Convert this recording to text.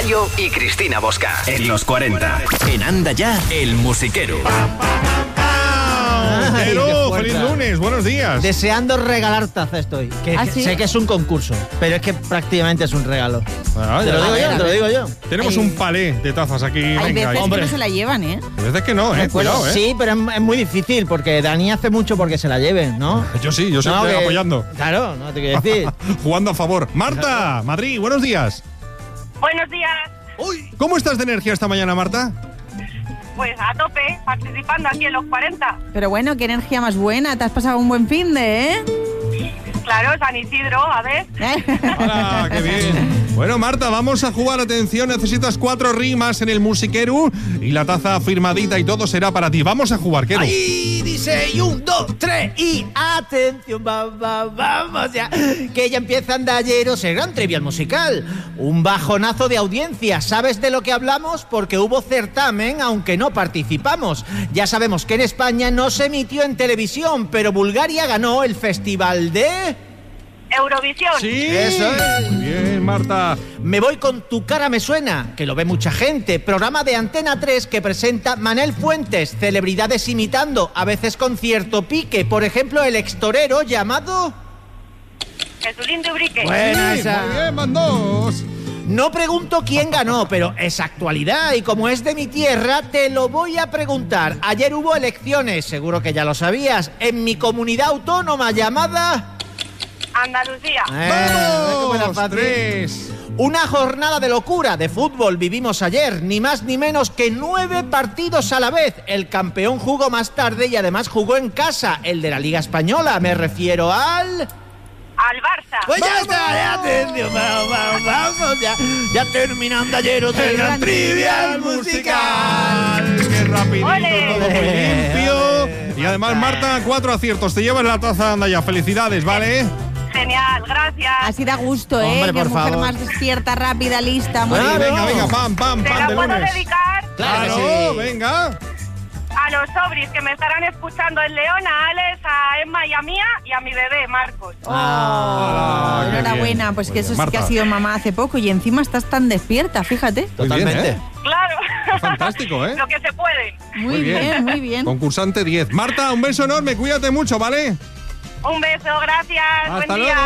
Rocío y Cristina Bosca. En los 40. En Anda Ya, el musiquero. Pero, feliz lunes, buenos días. Deseando regalar taza estoy. ¿Sí? Sé que es un concurso, pero es que prácticamente es un regalo. Te lo digo yo. Tenemos un palé de tazas aquí. Hay Venga, veces hombre. que no se la llevan, ¿eh? Hay veces que no, cuidado, Sí, pero es muy difícil porque Dani hace mucho porque se la lleven, ¿no? Yo sí, yo siempre apoyando. Claro, no te quiero decir. Jugando a favor. Marta, Madrid, buenos días. Buenos días. Uy, ¿cómo estás de energía esta mañana, Marta? Pues a tope, participando aquí en los 40. Pero bueno, qué energía más buena. Te has pasado un buen finde, ¿eh? Claro, San Isidro, a ver. ¡Hala, qué bien! Bueno, Marta, vamos a jugar. Atención, necesitas 4 rimas en el musiquero y la taza firmadita y todo será para ti. Vamos a jugar, Quero. Ahí dice, y 1, 2, 3 y atención, vamos ya. Que ya empieza Andalleros, el gran trivial musical. Un bajonazo de audiencia. ¿Sabes de lo que hablamos? Porque hubo certamen, aunque no participamos. Ya sabemos que en España no se emitió en televisión, pero Bulgaria ganó el festival de... Eurovisión. Sí, Eso es. Muy bien, Marta. Me voy con Tu cara me suena, que lo ve mucha gente. Programa de Antena 3 que presenta Manel Fuentes. Celebridades imitando, a veces con cierto pique. Por ejemplo, el extorero llamado... Jesulín de Ubrique. Buena Sí, esa. muy bien, van 2. No pregunto quién ganó, pero es actualidad y como es de mi tierra, te lo voy a preguntar. Ayer hubo elecciones, seguro que ya lo sabías, en mi comunidad autónoma llamada... Andalucía. ¡Vamos! 3. Una jornada de locura de fútbol vivimos ayer, ni más ni menos que 9 partidos a la vez. El campeón jugó más tarde y además jugó en casa, el de la Liga Española, me refiero al... Al Barça. Pues ya está, ya atención, vamos, ya terminando ayer el gran trivial musical. ¡Qué rapidito! ¡Ole! Todo muy limpio. Y además, Marta, 4 aciertos. Te llevas la taza, anda ya. Felicidades, ¿vale? Genial, gracias. Así da gusto, ¿eh? Hombre, Qué por mujer favor. más despierta, rápida, lista. Muy Ahí, bien. venga, pam, pam, ¿Te pam, la de puedo lunes. dedicar Claro que Claro, sí. venga. a los sobris que me estarán escuchando en León, a Alex, a Emma y a Mía y a mi bebé, Marcos? Ah, qué Enhorabuena, bien. pues Muy que bien, eso sí que Marta. ha sido mamá hace poco y encima estás tan despierta, fíjate. Muy bien, Totalmente. ¿eh? Claro. Fantástico, ¿eh? Lo que se puede. Muy bien, muy bien. Concursante 10. Marta, un beso enorme, cuídate mucho, ¿vale? Un beso, gracias. Hasta Buen día. luego.